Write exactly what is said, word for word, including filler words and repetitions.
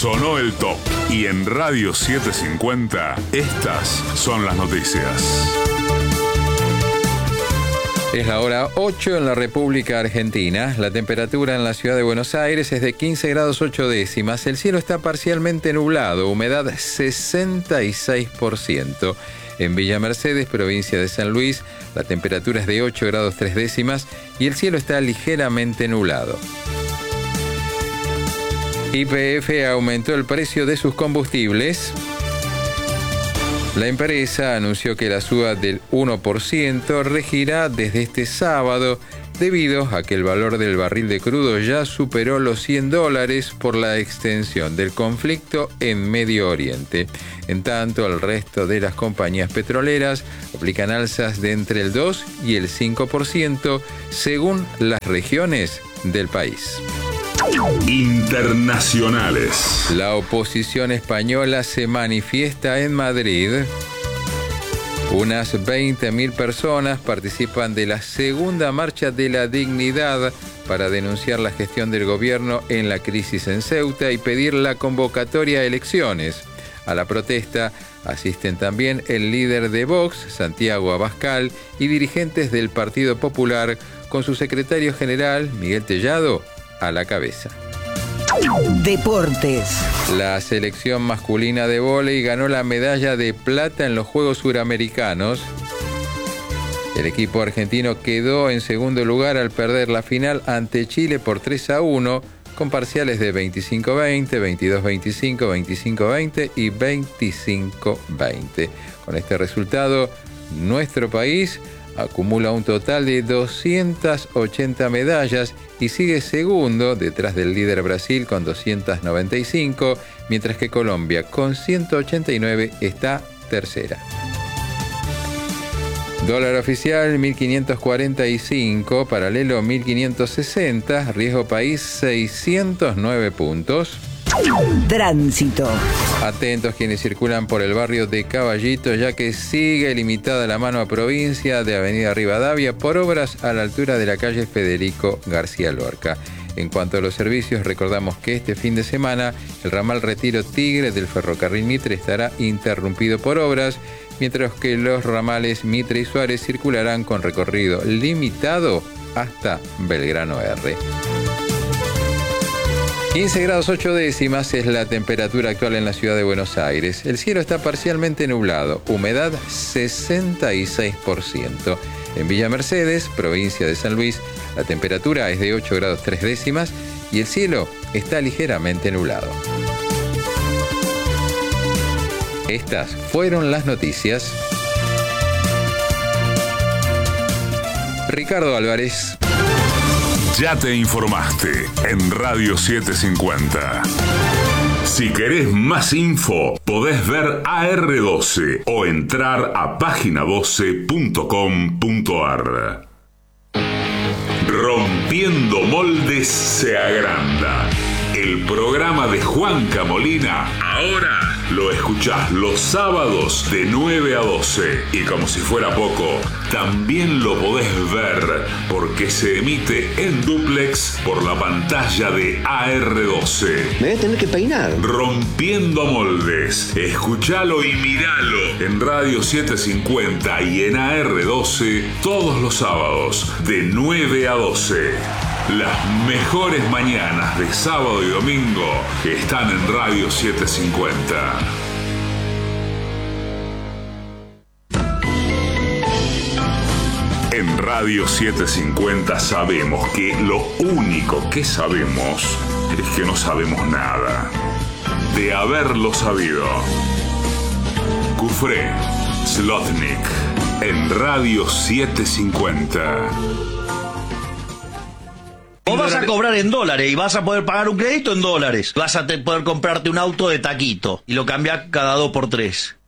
Sonó el top. Y en Radio setecientos cincuenta, estas son las noticias. Es la hora ocho en la República Argentina. La temperatura en la ciudad de Buenos Aires es de quince grados ocho décimas. El cielo está parcialmente nublado, humedad sesenta y seis por ciento. En Villa Mercedes, provincia de San Luis, la temperatura es de ocho grados tres décimas y el cielo está ligeramente nublado. Y P F aumentó el precio de sus combustibles. La empresa anunció que la suba del uno por ciento regirá desde este sábado debido a que el valor del barril de crudo ya superó los cien dólares por la extensión del conflicto en Medio Oriente. En tanto, el resto de las compañías petroleras aplican alzas de entre el dos y el cinco por ciento según las regiones del país. Internacionales. La oposición española se manifiesta en Madrid. Unas veinte mil personas participan de la segunda marcha de la dignidad para denunciar la gestión del gobierno en la crisis en Ceuta y pedir la convocatoria a elecciones. A la protesta asisten también el líder de Vox, Santiago Abascal, y dirigentes del Partido Popular, con su secretario general, Miguel Tellado, a la cabeza. Deportes. La selección masculina de vóley ganó la medalla de plata en los Juegos Suramericanos. El equipo argentino quedó en segundo lugar al perder la final ante Chile por tres a uno, con parciales de veinticinco veinte, veintidós veinticinco, veinticinco veinte y veinticinco veinte. Con este resultado, nuestro país acumula un total de doscientas ochenta medallas y sigue segundo detrás del líder Brasil con doscientas noventa y cinco, mientras que Colombia con ciento ochenta y nueve está tercera. Dólar oficial mil quinientos cuarenta y cinco, paralelo mil quinientos sesenta, riesgo país seiscientos nueve puntos. Tránsito. Atentos quienes circulan por el barrio de Caballito, ya que sigue limitada la mano a provincia de Avenida Rivadavia por obras a la altura de la calle Federico García Lorca. En cuanto a los servicios, recordamos que este fin de semana el ramal Retiro Tigre del ferrocarril Mitre estará interrumpido por obras, mientras que los ramales Mitre y Suárez circularán con recorrido limitado hasta Belgrano R. quince grados ocho décimas es la temperatura actual en la ciudad de Buenos Aires. El cielo está parcialmente nublado, humedad sesenta y seis por ciento. En Villa Mercedes, provincia de San Luis, la temperatura es de ocho grados tres décimas y el cielo está ligeramente nublado. Estas fueron las noticias. Ricardo Álvarez. Ya te informaste en Radio setecientos cincuenta. Si querés más info, podés ver A R doce o entrar a página doce punto com punto ar. Rompiendo Moldes se agranda. El programa de Juanca Molina ahora lo escuchás los sábados de nueve a doce. Y como si fuera poco, también lo podés ver porque se emite en dúplex por la pantalla de A R doce. Me voy a tener que peinar. Rompiendo Moldes. Escuchalo y miralo en Radio setecientos cincuenta y en A R doce todos los sábados de nueve a doce. Las mejores mañanas de sábado y domingo están en Radio setecientos cincuenta. En Radio setecientos cincuenta sabemos que lo único que sabemos es que no sabemos nada. De haberlo sabido. Cufré, Slotnick, en Radio setecientos cincuenta. Vos vas a cobrar en dólares y vas a poder pagar un crédito en dólares. Vas a te poder comprarte un auto de taquito y lo cambiás cada dos por tres.